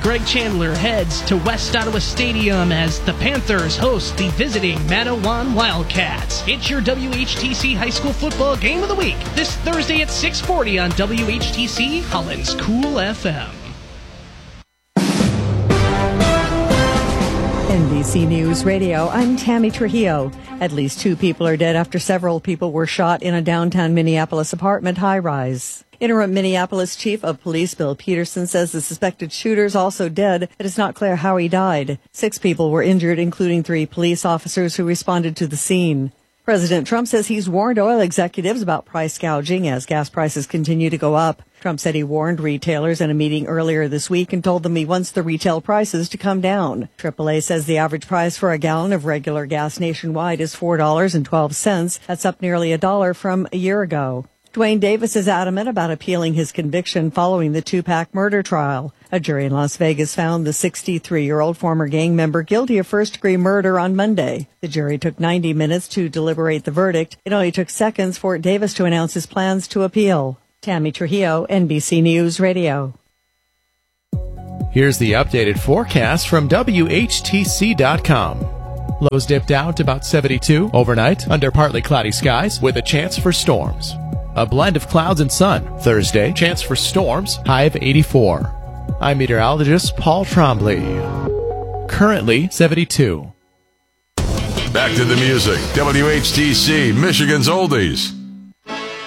Greg Chandler heads to West Ottawa Stadium as the Panthers host the visiting Manawan Wildcats. It's your WHTC High School Football Game of the Week this Thursday at 6:40 on WHTC Holland's Cool FM. NBC News Radio, I'm Tammy Trujillo. At least 2 people are dead after several people were shot in a downtown Minneapolis apartment high-rise. Interim Minneapolis Chief of Police Bill Peterson says the suspected shooter is also dead. It is not clear how he died. 6 people were injured, including 3 police officers who responded to the scene. President Trump says he's warned oil executives about price gouging as gas prices continue to go up. Trump said he warned retailers in a meeting earlier this week and told them he wants the retail prices to come down. AAA says the average price for a gallon of regular gas nationwide is $4.12. That's up nearly $1 from a year ago. Dwayne Davis is adamant about appealing his conviction following the Tupac murder trial. A jury in Las Vegas found the 63-year-old former gang member guilty of first-degree murder on Monday. The jury took 90 minutes to deliberate the verdict. It only took seconds for Davis to announce his plans to appeal. Tammy Trujillo, NBC News Radio. Here's the updated forecast from WHTC.com. Lows dipped out about 72 overnight under partly cloudy skies with a chance for storms. A blend of clouds and sun. Thursday, chance for storms, high of 84. I'm meteorologist Paul Trombley. Currently 72. Back to the music. WHTC, Michigan's Oldies.